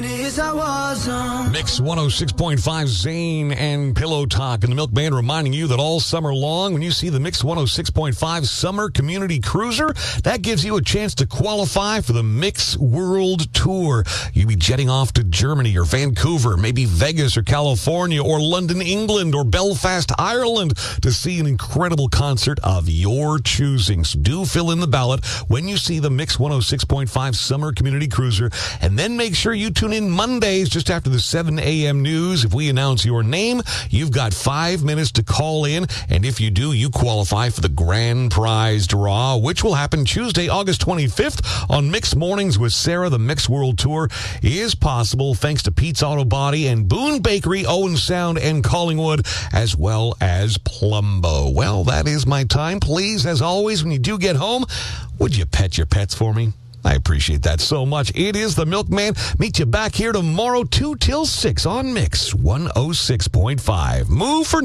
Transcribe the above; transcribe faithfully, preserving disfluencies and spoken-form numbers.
is I was on. Mix one oh six point five, Zane and Pillow Talk. And the Milkman reminding you that all summer long, when you see the Mix one oh six point five Summer Community Cruiser, that gives you a chance to qualify for the Mix World Tour. You'll be jetting off to Germany or Vancouver, maybe Vegas or California or London, England or Belfast, Ireland to see an incredible concert of your choosing. So do fill in the ballot when you see the Mix one oh six point five Summer Community Cruiser. And then make sure you tune in Mondays just after the seven a.m. news. If we announce your name, you've got five minutes to call in. And if you do, you qualify for the grand prize draw, which will happen Tuesday, August twenty-fifth on Mix Mornings with Sarah. The Mix World Tour is possible thanks to Pete's Auto Body and Boone Bakery, Owen Sound, and Collingwood, as well as Plumbo. Well, that is my time. Please, as always, when you do get home, would you pet your pets for me? I appreciate that so much. It is the Milkman. Meet you back here tomorrow, two till six on Mix one oh six point five. Move for